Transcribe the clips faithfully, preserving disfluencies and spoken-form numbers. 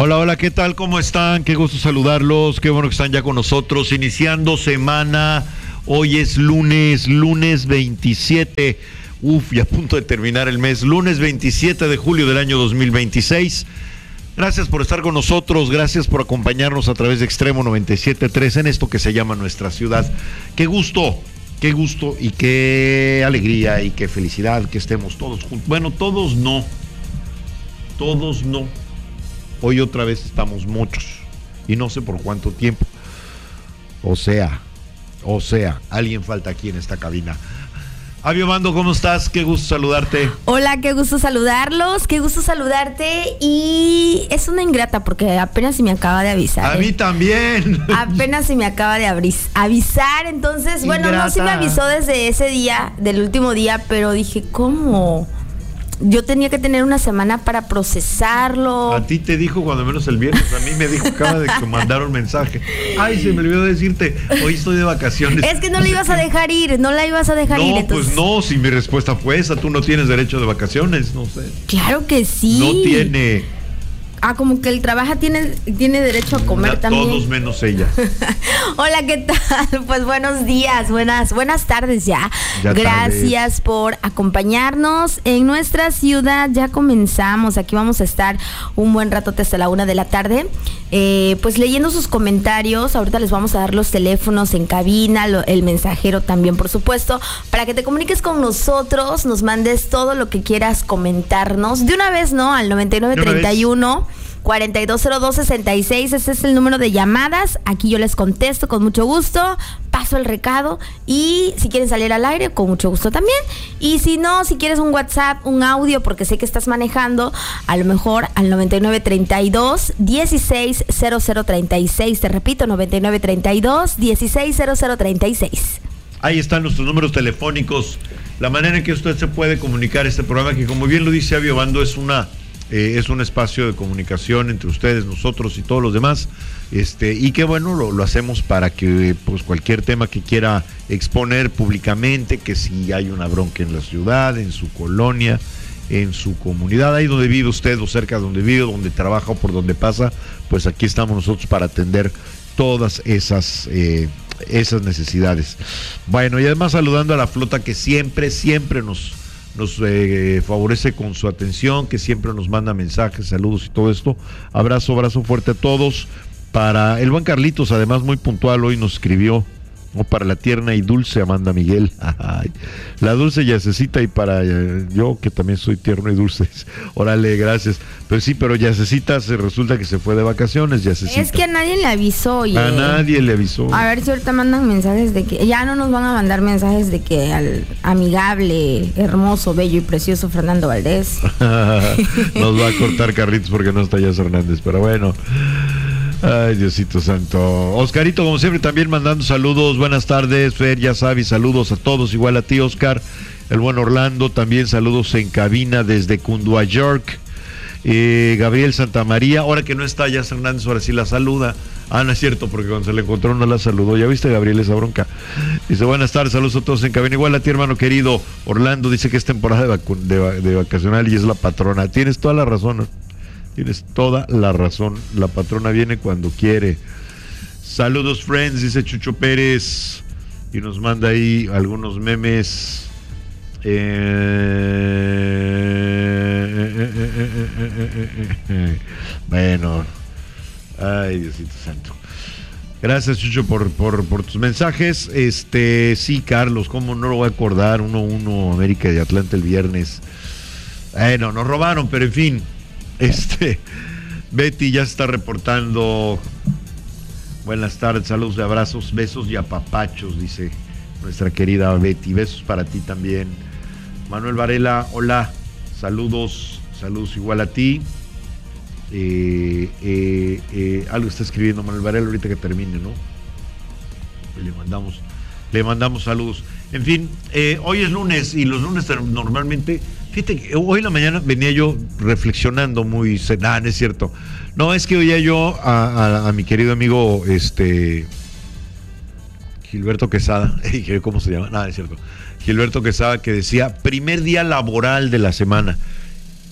Hola, hola, ¿qué tal? ¿Cómo están? Qué gusto saludarlos, qué bueno que están ya con nosotros, iniciando semana. Hoy es lunes, lunes veintisiete, uf, y a punto de terminar el mes, lunes veintisiete de julio del año dos mil veintiséis. Gracias por estar con nosotros, gracias por acompañarnos a través de Extremo noventa y siete punto tres en esto que se llama nuestra ciudad. Qué gusto, qué gusto y qué alegría y qué felicidad que estemos todos juntos. Bueno, todos no, todos no. Hoy otra vez estamos muchos y no sé por cuánto tiempo. O sea, o sea, alguien falta aquí en esta cabina. Avio Mando, ¿cómo estás? Qué gusto saludarte. Hola, qué gusto saludarlos, qué gusto saludarte. Y es una ingrata porque apenas se me acaba de avisar. A ¿eh? mí también. Apenas se me acaba de abris- avisar, entonces, ingrata. Bueno, no, sí me avisó desde ese día, del último día, pero dije, ¿cómo? Yo tenía que tener una semana para procesarlo. A ti te dijo cuando menos el viernes, a mí me dijo, acaba de mandar un mensaje. Ay, se me olvidó decirte, hoy estoy de vacaciones. Es que no le ibas a dejar ir, no la ibas a dejar no, ir. No, entonces... pues no, si mi respuesta fue esa, tú no tienes derecho de vacaciones, no sé. Claro que sí. No tiene... Ah, como que el trabaja tiene, tiene derecho a comer Na, también. Todos menos ella. Hola, ¿qué tal? Pues buenos días, buenas, buenas tardes ya. ya Gracias tardes. por acompañarnos en nuestra ciudad. Ya comenzamos, aquí vamos a estar un buen rato hasta la una de la tarde. Eh, pues leyendo sus comentarios, ahorita les vamos a dar los teléfonos en cabina, lo, el mensajero también, por supuesto, para que te comuniques con nosotros, nos mandes todo lo que quieras comentarnos. De una vez, ¿no? Al noventa y nueve treinta y uno cuarenta y dos cero dos sesenta y seis, ese es el número de llamadas. Aquí yo les contesto con mucho gusto, paso el recado y si quieren salir al aire, con mucho gusto también. Y si no, si quieres un WhatsApp, un audio, porque sé que estás manejando, a lo mejor al noventa y nueve treinta y dos dieciséis cero cero treinta y seis, te repito, noventa y nueve treinta y dos dieciséis cero cero treinta y seis. Ahí están nuestros números telefónicos, la manera en que usted se puede comunicar este programa, que como bien lo dice Avio Bando, es una Eh, es un espacio de comunicación entre ustedes, nosotros y todos los demás, este, y que bueno, lo, lo hacemos para que pues cualquier tema que quiera exponer públicamente, que si hay una bronca en la ciudad, en su colonia, en su comunidad, ahí donde vive usted o cerca de donde vive, donde trabaja o por donde pasa, pues aquí estamos nosotros para atender todas esas eh, esas necesidades. Bueno, y además saludando a la flota que siempre, siempre nos nos eh, favorece con su atención, que siempre nos manda mensajes, saludos y todo esto. Abrazo, abrazo fuerte a todos. Para el buen Carlitos, además muy puntual, hoy nos escribió, ¿no? Para la tierna y dulce Amanda Miguel, ay, la dulce Yacecita, y para eh, yo que también soy tierno y dulce. Órale, gracias. Pero sí, pero Yacecita se resulta que se fue de vacaciones, Yacecita. Es que a nadie le avisó, oye. A nadie le avisó. A ver si ahorita mandan mensajes de que, ya no nos van a mandar mensajes de que al amigable, hermoso, bello y precioso Fernando Valdés. Nos va a cortar Carlitos porque no está Yas Hernández, pero bueno. Ay, Diosito santo. Oscarito, como siempre, también mandando saludos. Buenas tardes, Fer, ya sabes, saludos a todos, igual a ti, Oscar. El buen Orlando, también saludos en cabina desde Cundua, York. Eh, Gabriel Santamaría, ahora que no está Yas Hernández, ahora sí la saluda. Ah, no es cierto, porque cuando se le encontró no la saludó. ¿Ya viste, Gabriel, esa bronca? Dice, buenas tardes, saludos a todos en cabina. Igual a ti, hermano querido. Orlando dice que es temporada de, vacu- de, de vacacional y es la patrona. Tienes toda la razón, ¿no? Tienes toda la razón. La patrona viene cuando quiere. Saludos, friends, dice Chucho Pérez. Y nos manda ahí algunos memes. Eh... Bueno. Ay, Diosito santo. Gracias, Chucho, por, por, por tus mensajes. Este, sí, Carlos, ¿cómo no lo voy a acordar? uno uno América de Atlanta el viernes. Bueno, nos robaron, pero en fin. Este, Betty ya está reportando. Buenas tardes, saludos y abrazos, besos y apapachos, dice nuestra querida Betty. Besos para ti también. Manuel Varela, hola, saludos, saludos igual a ti. Eh, eh, eh, algo está escribiendo Manuel Varela ahorita que termine, ¿no? Le mandamos, le mandamos saludos. En fin, eh, hoy es lunes y los lunes normalmente, fíjate que hoy en la mañana venía yo reflexionando muy, nada, no es cierto. No, es que oía yo a, a, a mi querido amigo este Gilberto Quesada, ¿cómo se llama? Nada, es cierto. Gilberto Quesada, que decía primer día laboral de la semana.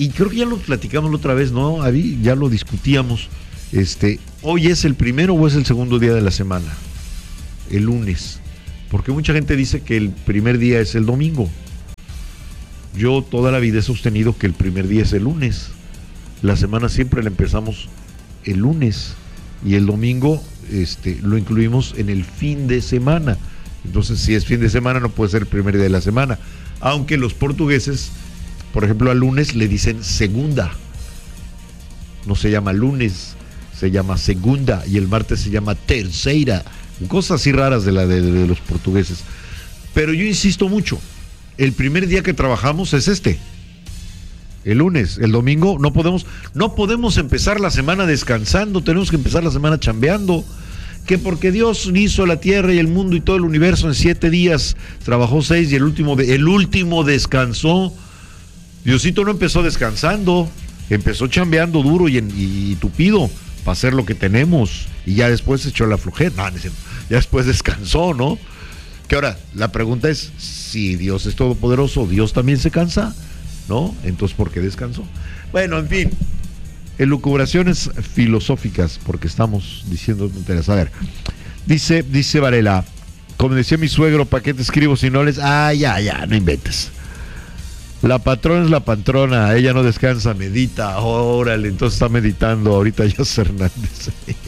y creo que ya lo platicamos la otra vez, ¿no, Avi? Ya lo discutíamos. Este, ¿hoy es el primero o es el segundo día de la semana? El lunes. Porque mucha gente dice que el primer día es el domingo. Yo toda la vida he sostenido que el primer día es el lunes. La semana siempre la empezamos el lunes y el domingo este, lo incluimos en el fin de semana. Entonces, si es fin de semana, no puede ser el primer día de la semana. Aunque los portugueses, por ejemplo, al lunes le dicen segunda. No se llama lunes, se llama segunda, y el martes se llama terceira. Cosas así raras de, la, de, de los portugueses. Pero yo insisto mucho, el primer día que trabajamos es este, el lunes. El domingo no podemos, no podemos empezar la semana descansando, tenemos que empezar la semana chambeando. Que porque Dios hizo la tierra y el mundo y todo el universo en siete días, trabajó seis y el último, de, el último descansó. Diosito no empezó descansando, empezó chambeando duro y, en, y tupido para hacer lo que tenemos, y ya después echó la flojera, no, ya después descansó, ¿no? Que ahora, la pregunta es, si Dios es todopoderoso, ¿Dios también se cansa? ¿No? Entonces, ¿por qué descansó? Bueno, en fin, elucubraciones filosóficas, porque estamos diciendo tonterías. A ver, dice, dice Varela, como decía mi suegro, ¿para qué te escribo si no les...? Ah, ya, ya, no inventes. La patrona es la patrona, ella no descansa, medita, órale, entonces está meditando ahorita José Hernández.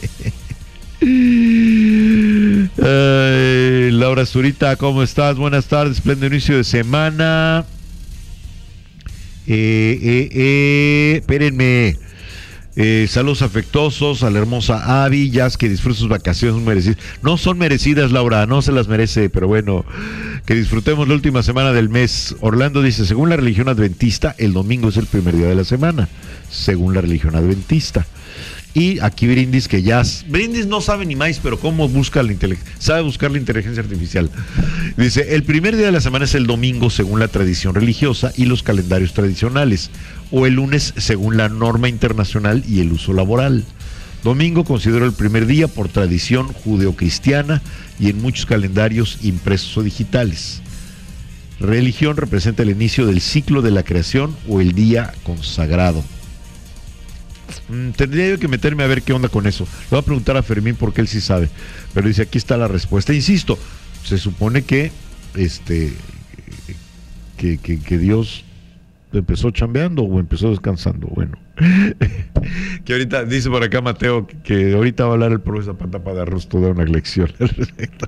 Ay, Laura Zurita, ¿cómo estás? Buenas tardes, espléndido inicio de semana. Eh, eh, eh, espérenme. Eh, saludos afectuosos a la hermosa Avi, Jazz, que disfrute sus vacaciones merecidas. No son merecidas, Laura, no se las merece, pero bueno, que disfrutemos la última semana del mes. Orlando dice, según la religión adventista, el domingo es el primer día de la semana, según la religión adventista. Y aquí Brindis, que ya... Brindis no sabe ni más, pero cómo busca la inteligencia, sabe buscar la inteligencia artificial. Dice, el primer día de la semana es el domingo según la tradición religiosa y los calendarios tradicionales, o el lunes según la norma internacional y el uso laboral. Domingo considero el primer día por tradición judeocristiana y en muchos calendarios impresos o digitales. Religión representa el inicio del ciclo de la creación o el día consagrado. Mm, tendría yo que meterme a ver qué onda con eso. Le voy a preguntar a Fermín porque él sí sabe. Pero dice, aquí está la respuesta. Insisto, se supone que este que, que, que Dios empezó chambeando o empezó descansando. Bueno. Que ahorita, dice por acá Mateo, que, que ahorita va a hablar el profesor Zapata para darnos toda una lección al respecto.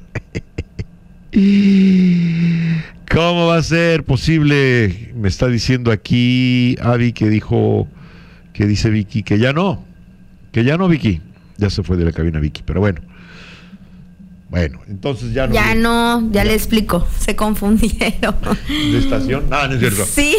¿Cómo va a ser posible? Me está diciendo aquí Avi que dijo... que dice Vicky, que ya no, que ya no, Vicky, ya se fue de la cabina Vicky, pero bueno, bueno, entonces ya no. Ya vi. no, ya, ya le explico, se confundieron. ¿De estación? Ah, no es cierto. Sí.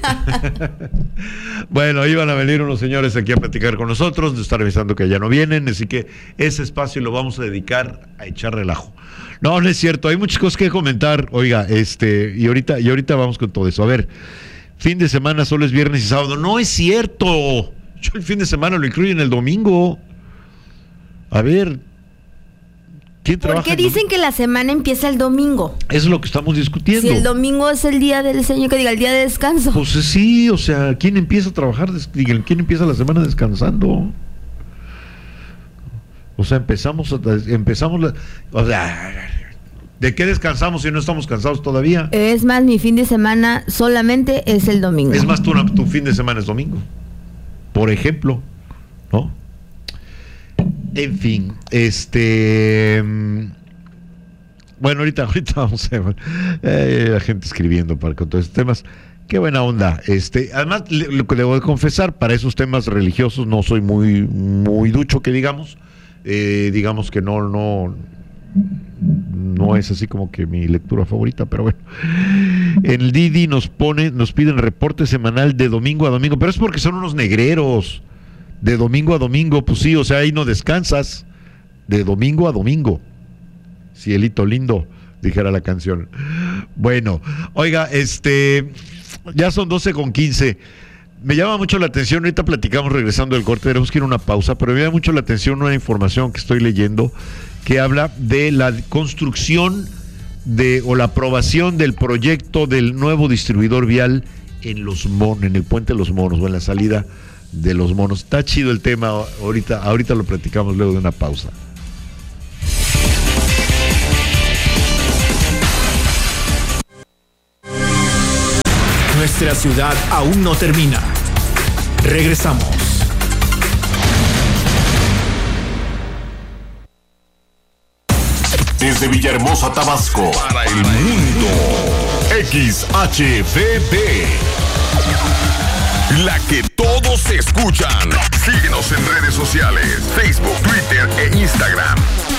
Bueno, iban a venir unos señores aquí a platicar con nosotros, de estar avisando que ya no vienen, así que ese espacio lo vamos a dedicar a echar relajo. No, no es cierto, hay muchas cosas que comentar, oiga, este, y ahorita, y ahorita vamos con todo eso, a ver. Fin de semana solo es viernes y sábado. No es cierto. Yo el fin de semana lo incluyo en el domingo. A ver, ¿quién trabaja? ¿Por qué dicen que la semana empieza el domingo? Eso es lo que estamos discutiendo. Si el domingo es el día del Señor, que diga, el día de descanso. Pues sí, o sea, ¿quién empieza a trabajar? Digan, ¿quién empieza la semana descansando? O sea, empezamos, a, empezamos, la, o sea... ¿De qué descansamos si no estamos cansados todavía? Es más, mi fin de semana solamente es el domingo. Es más, tu, tu fin de semana es domingo. Por ejemplo, ¿no? En fin, este... Bueno, ahorita, ahorita vamos a ver. Eh, la gente escribiendo para con todos estos temas. Qué buena onda. Este, además, lo que debo de confesar, para esos temas religiosos no soy muy, muy ducho, que digamos. Eh, digamos que no, no... no es así como que mi lectura favorita, pero bueno. El Didi nos pone, nos piden reporte semanal de domingo a domingo, pero es porque son unos negreros. De domingo a domingo, pues sí, o sea, ahí no descansas. De domingo a domingo. Cielito lindo, dijera la canción. Bueno, oiga, este, ya son doce con quince. Me llama mucho la atención, ahorita platicamos regresando del corte, tenemos que ir a una pausa, pero me llama mucho la atención una información que estoy leyendo que habla de la construcción de o la aprobación del proyecto del nuevo distribuidor vial en los monos, en el puente de los monos o en la salida de los monos. Está chido el tema, ahorita, ahorita lo platicamos luego de una pausa. Nuestra ciudad aún no termina. Regresamos. Desde Villahermosa, Tabasco, para el mundo, X H V P, la que todos escuchan. Síguenos en redes sociales, Facebook, Twitter e Instagram.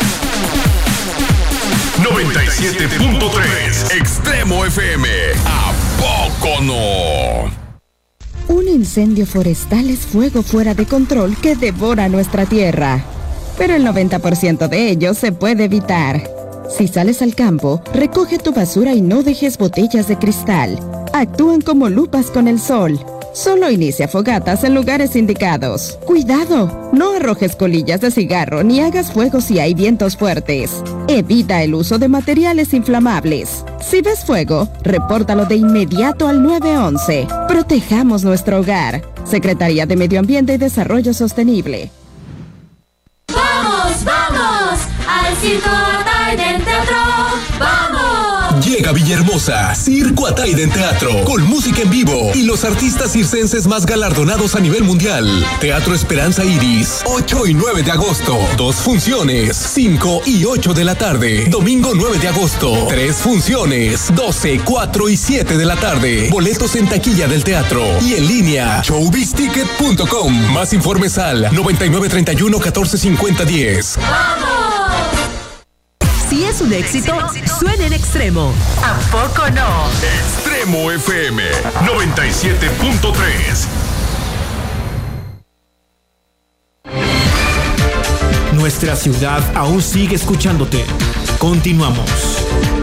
noventa y siete punto tres Extremo F M. ¿A poco no? Un incendio forestal es fuego fuera de control que devora nuestra tierra. Pero el noventa por ciento de ello se puede evitar. Si sales al campo, recoge tu basura y no dejes botellas de cristal. Actúan como lupas con el sol. Solo inicia fogatas en lugares indicados. ¡Cuidado! No arrojes colillas de cigarro ni hagas fuego si hay vientos fuertes. Evita el uso de materiales inflamables. Si ves fuego, repórtalo de inmediato al nueve once. Protejamos nuestro hogar. Secretaría de Medio Ambiente y Desarrollo Sostenible. ¡Vamos, vamos! ¡Al Circo Ataide Teatro! ¡Vamos! Llega Villahermosa, Circo Ataide Teatro, con música en vivo y los artistas circenses más galardonados a nivel mundial. Teatro Esperanza Iris, ocho y nueve de agosto. Dos funciones, cinco y ocho de la tarde. Domingo nueve de agosto, tres funciones, doce, cuatro y siete de la tarde. Boletos en taquilla del teatro y en línea, showbiz ticket punto com. Más informes al noventa y nueve treinta y uno catorce cincuenta diez. ¡Vamos! Si es un éxito, suena en Extremo. ¿A poco no? Extremo F M noventa y siete punto tres. Nuestra ciudad aún sigue escuchándote. Continuamos.